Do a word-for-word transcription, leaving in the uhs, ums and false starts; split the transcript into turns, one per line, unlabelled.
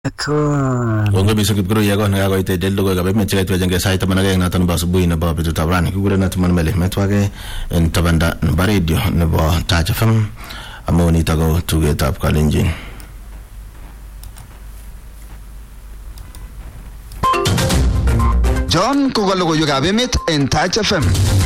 Kongo bisa kipkuru ya kon ngakoy te deldo ko gabe meche kaytu jange sai tamana ga ngatan ba subuhi na ba bitu tabrani ku gure na tuman mele metwage en tabanda ba radio ne ba Taja F M amoni tago tuge tap kalenjin
John Kugalo Yoga Bemit en Taja F M.